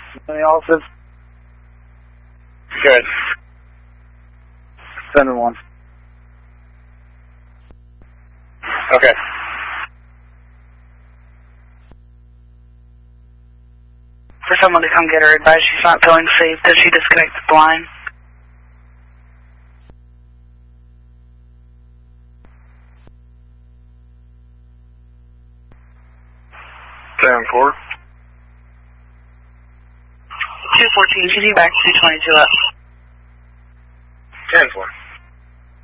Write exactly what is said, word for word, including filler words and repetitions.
Any officers? Good. Center one. Okay. For someone to come get her, advise she's not feeling safe. Does she disconnect the line? ten four. two fourteen, G D back two twenty-two up. ten four.